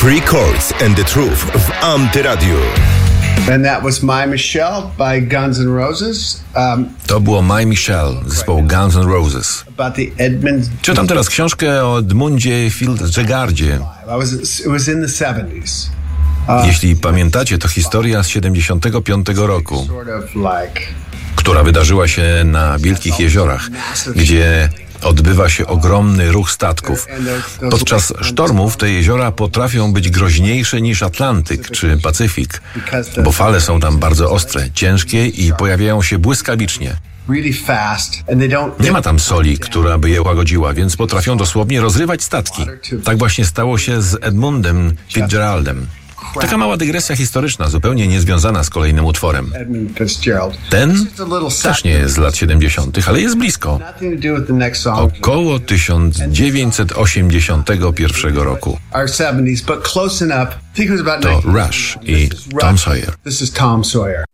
Three Chords and the Truth w Antyradiu. And that was My Michelle by Guns N' Roses. To było My Michelle zespołu Guns N' Roses. About the Edmund. Czytam teraz książkę o Edmundzie Fitzgeraldzie. It was in the 70s. Jeśli pamiętacie, to historia z 75 roku, Sort of like która wydarzyła się na Wielkich Jeziorach, gdzie odbywa się ogromny ruch statków. Podczas sztormów te jeziora potrafią być groźniejsze niż Atlantyk czy Pacyfik, bo fale są tam bardzo ostre, ciężkie i pojawiają się błyskawicznie. really fast, and they don't. Nie ma tam soli, która by je łagodziła, więc potrafią dosłownie rozrywać statki. Tak właśnie stało się z Edmundem Fitzgeraldem. Taka mała dygresja historyczna, zupełnie niezwiązana z kolejnym utworem. Edmund Fitzgerald. Ten też nie jest z lat 70., ale jest blisko. Nothing to do with the next song. Około 1981 roku. Our 70s, but close enough. I think it was about To 19. Rush i Tom Sawyer. This is Tom Sawyer.